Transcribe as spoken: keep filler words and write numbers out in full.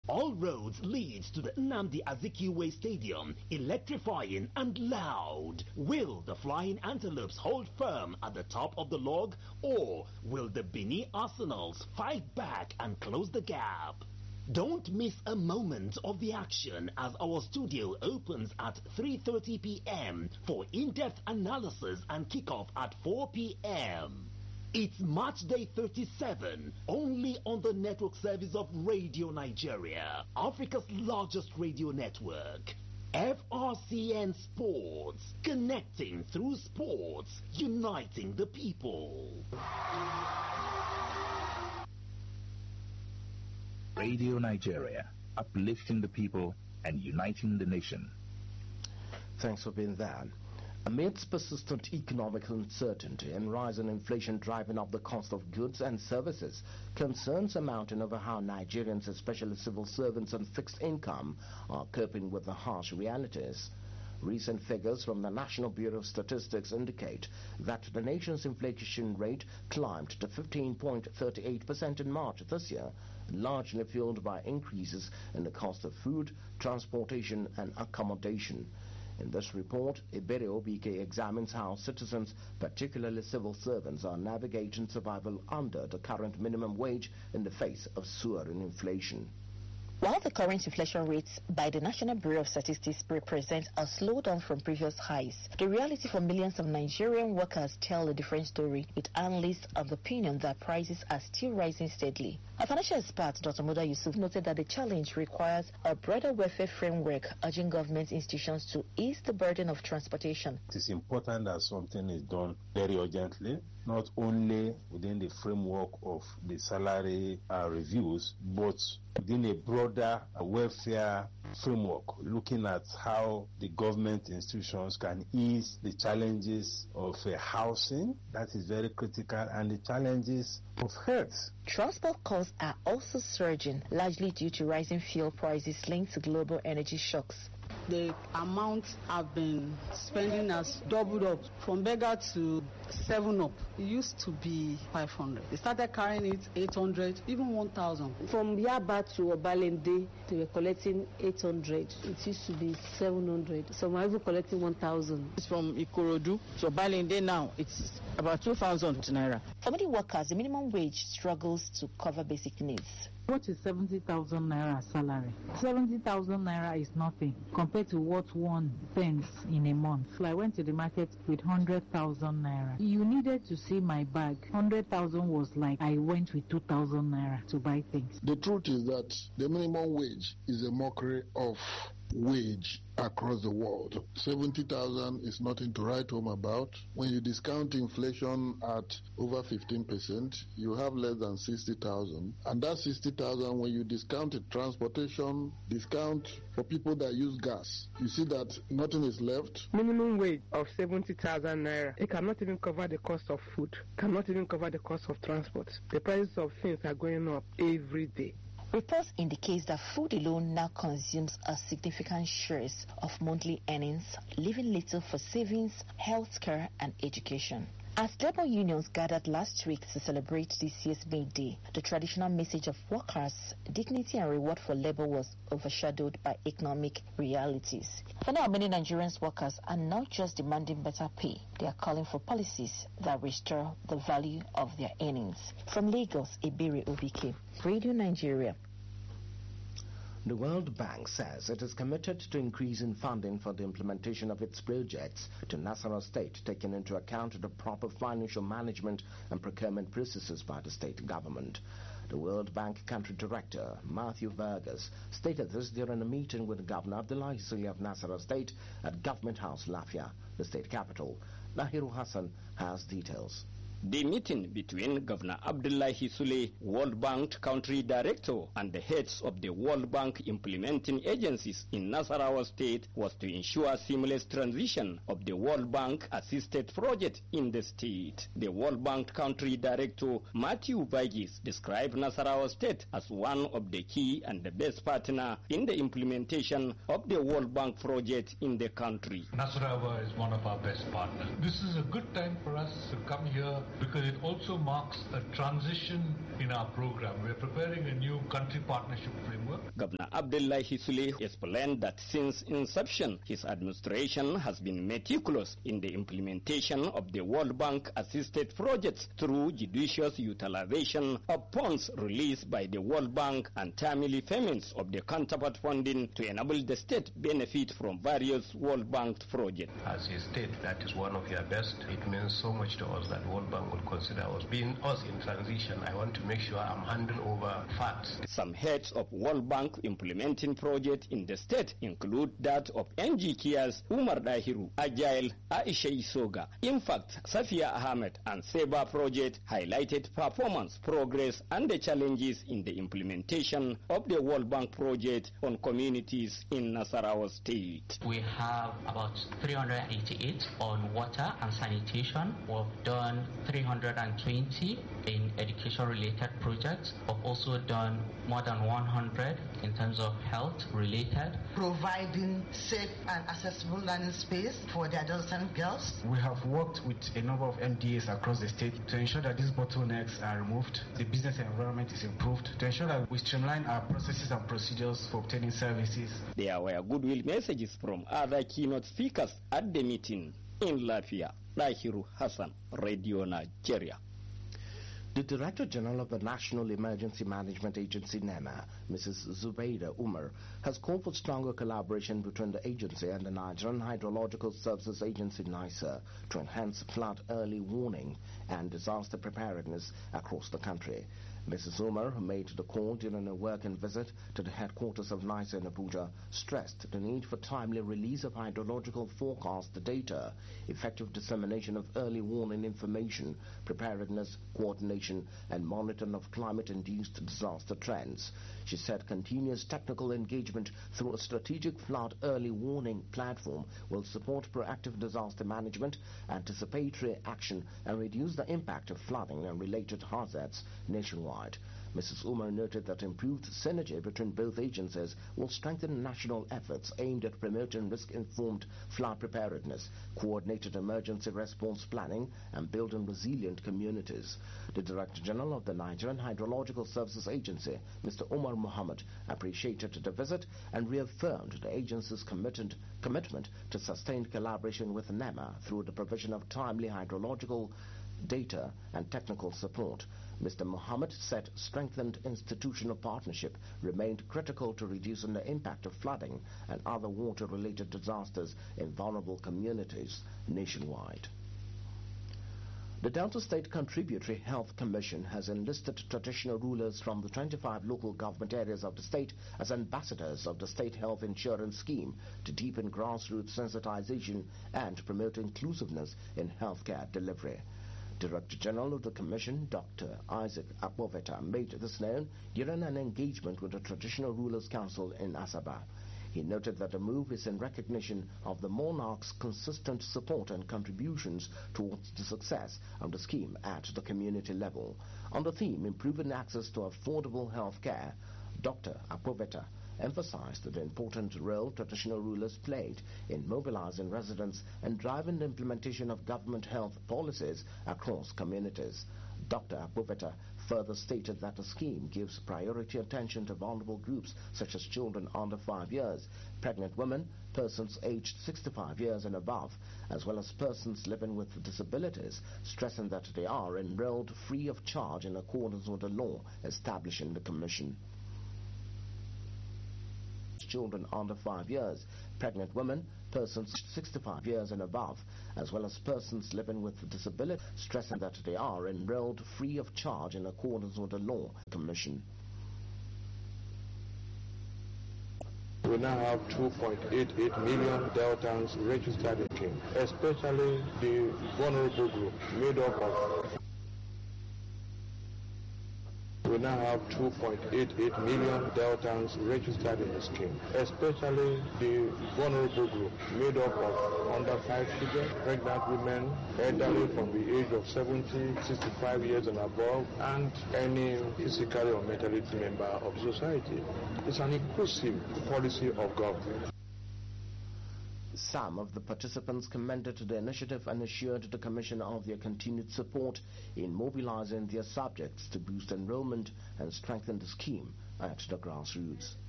All roads lead to the Nnamdi Azikiwe Stadium, electrifying and loud. Will the Flying Antelopes hold firm at the top of the log, or will the Benin Arsenals fight back and close the gap? Don't miss a moment of the action as our studio opens at three thirty p m for in-depth analysis and kickoff at four p m It's Match Day thirty-seven, only on the network service of Radio Nigeria, Africa's largest radio network. F R C N Sports, connecting through sports, uniting the people. Radio Nigeria, uplifting the people and uniting the nation. Thanks for being there. Amidst persistent economic uncertainty and rising inflation driving up the cost of goods and services, concerns are mounting over how Nigerians, especially civil servants on fixed income, are coping with the harsh realities. Recent figures from the National Bureau of Statistics indicate that the nation's inflation rate climbed to fifteen point three eight percent in March this year, largely fueled by increases in the cost of food, transportation and accommodation. In this report, Ebere O B K examines how citizens, particularly civil servants, are navigating survival under the current minimum wage in the face of soaring inflation. While the current inflation rates by the National Bureau of Statistics represent a slowdown from previous highs, the reality for millions of Nigerian workers tell a different story, with analysts of the opinion that prices are still rising steadily. A financial expert, Doctor Moda Yusuf, noted that the challenge requires a broader welfare framework, urging government institutions to ease the burden of transportation. It is important that something is done very urgently, not only within the framework of the salary uh, reviews, but within a broader uh, welfare framework, looking at how the government institutions can ease the challenges of uh, housing, that is very critical, and the challenges of health. Transport costs are also surging, largely due to rising fuel prices linked to global energy shocks. The amount I've been spending has doubled up from beggar to seven up. It used to be five hundred. They started carrying it eight hundred, even one thousand. From Yaba to Obalende, they were collecting eight hundred. It used to be seven hundred. Some are even collecting one thousand. It's from Ikorodu to Obalende now. It's about two thousand naira. For many workers, the minimum wage struggles to cover basic needs. What is seventy thousand naira salary? seventy thousand naira is nothing compared to what one spends in a month. So I went to the market with one hundred thousand naira. You needed to see my bag. one hundred thousand was like I went with two thousand naira to buy things. The truth is that the minimum wage is a mockery of wage across the world. seventy thousand is nothing to write home about. When you discount inflation at over fifteen percent, you have less than sixty thousand. And that sixty thousand, when you discount it, transportation, discount for people that use gas, you see that nothing is left. Minimum wage of seventy thousand naira. It cannot even cover the cost of food, cannot even cover the cost of transport. The prices of things are going up every day. Reports indicate that food alone now consumes a significant share of monthly earnings, leaving little for savings, healthcare, and education. As labor unions gathered last week to celebrate this year's May Day, the traditional message of workers, dignity and reward for labor was overshadowed by economic realities. For now, many Nigerian workers are not just demanding better pay, they are calling for policies that restore the value of their earnings. From Lagos, Ebere O B K, Radio Nigeria. The World Bank says it is committed to increasing funding for the implementation of its projects to Nasarawa State, taking into account the proper financial management and procurement processes by the state government. The World Bank Country Director, Matthew Vargas, stated this during a meeting with Governor Abdullahi Sule of Nasarawa State at Government House, Lafia, the state capital. Lahiru Hassan has details. The meeting between Governor Abdullahi Sule, World Bank Country Director, and the heads of the World Bank implementing agencies in Nasarawa State was to ensure seamless transition of the World Bank assisted project in the state. The World Bank Country Director, Matthew Vargas, described Nasarawa State as one of the key and the best partner in the implementation of the World Bank project in the country. Nasarawa is one of our best partners. This is a good time for us to come here because it also marks a transition in our program. We are preparing a new country partnership framework. Governor Abdullahi Sule explained that since inception, his administration has been meticulous in the implementation of the World Bank assisted projects through judicious utilization of funds released by the World Bank and timely payments of the counterpart funding to enable the state benefit from various World Bank projects. As a state that is one of your best, it means so much to us that World Bank will consider us. Being us in transition, I want to make sure I'm handing over facts. Some heads of World Bank implementing projects in the state include that of N G Kias, Umar Dahiru, Agile, Aisha Isoga. In fact, Safia Ahmed and Seba project highlighted performance, progress, and the challenges in the implementation of the World Bank project on communities in Nasarawa State. We have about three hundred eighty-eight on water and sanitation. We've done three hundred twenty in education-related projects. We've also done more than one hundred in terms of health-related. Providing safe and accessible learning space for the adolescent girls. We have worked with a number of M D As across the state to ensure that these bottlenecks are removed, the business environment is improved, to ensure that we streamline our processes and procedures for obtaining services. There were goodwill messages from other keynote speakers at the meeting. In Lafia, Lahiru Hassan, Radio Nigeria. The Director General of the National Emergency Management Agency, NEMA, Missus Zubaida Umar, has called for stronger collaboration between the agency and the Nigerian Hydrological Services Agency, NISA, to enhance flood early warning and disaster preparedness across the country. Missus Umar, who made the call during a working visit to the headquarters of NISA in Abuja, stressed the need for timely release of hydrological forecast data, effective dissemination of early warning information, preparedness, coordination, and monitoring of climate-induced disaster trends. She said continuous technical engagement through a strategic flood early warning platform will support proactive disaster management, anticipatory action, and reduce the impact of flooding and related hazards nationwide. Missus Umar noted that improved synergy between both agencies will strengthen national efforts aimed at promoting risk-informed flood preparedness, coordinated emergency response planning, and building resilient communities. The Director General of the Nigerian Hydrological Services Agency, Mister Umar Mohammed, appreciated the visit and reaffirmed the agency's committed, commitment to sustained collaboration with NEMA through the provision of timely hydrological data and technical support. Mister Mohammed said strengthened institutional partnership remained critical to reducing the impact of flooding and other water-related disasters in vulnerable communities nationwide. The Delta State Contributory Health Commission has enlisted traditional rulers from the twenty-five local government areas of the state as ambassadors of the state health insurance scheme to deepen grassroots sensitization and promote inclusiveness in healthcare delivery. Director General of the Commission, Doctor Isaac Apoveta, made this known during an engagement with the Traditional Rulers Council in Asaba. He noted that the move is in recognition of the monarch's consistent support and contributions towards the success of the scheme at the community level. On the theme, improving access to affordable health care, Doctor Apoveta emphasized the important role traditional rulers played in mobilizing residents and driving the implementation of government health policies across communities. Doctor Apoveta further stated that the scheme gives priority attention to vulnerable groups such as children under five years, pregnant women, persons aged sixty-five years and above, as well as persons living with disabilities, stressing that they are enrolled free of charge in accordance with the law establishing the Commission. Children under five years, pregnant women, persons sixty-five years and above, as well as persons living with disability, stressing that they are enrolled free of charge in accordance with the law Commission. We now have two point eight eight million Deltans registered in scheme, especially the vulnerable group made up of We now have two point eight eight million Deltans registered in the scheme, especially the vulnerable group made up of under five children, pregnant women, elderly from the age of seventy, sixty-five years and above, and any physically or mentally member of society. It's an inclusive policy of government. Some of the participants commended the initiative and assured the Commission of their continued support in mobilizing their subjects to boost enrollment and strengthen the scheme at the grassroots.